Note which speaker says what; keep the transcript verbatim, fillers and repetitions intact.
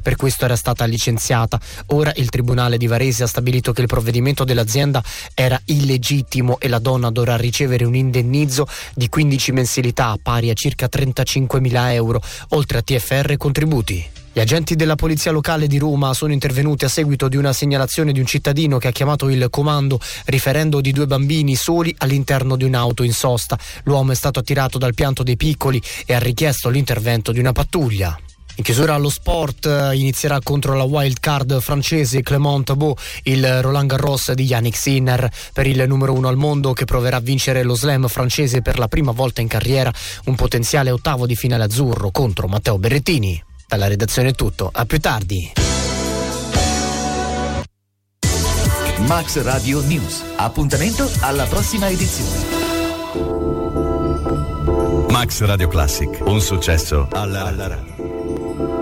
Speaker 1: per questo era stata licenziata. Ora il Tribunale di Varese ha stabilito che il provvedimento dell'azienda era illegittimo e la donna dovrà ricevere un indennizzo di quindici mensilità pari a circa trentacinquemila euro, oltre a T F R e contributi. Gli agenti della polizia locale di Roma sono intervenuti a seguito di una segnalazione di un cittadino che ha chiamato il comando riferendo di due bambini soli all'interno di un'auto in sosta. L'uomo è stato attirato dal pianto dei piccoli e ha richiesto l'intervento di una pattuglia. In chiusura allo sport, inizierà contro la wild card francese Clément Taubeau il Roland Garros di Yannick Sinner. Per il numero uno al mondo, che proverà a vincere lo slam francese per la prima volta in carriera, un potenziale ottavo di finale azzurro contro Matteo Berrettini. Dalla redazione è tutto, a più tardi.
Speaker 2: Max Radio News, appuntamento alla prossima edizione.
Speaker 3: Max Radio Classic, un successo alla radio.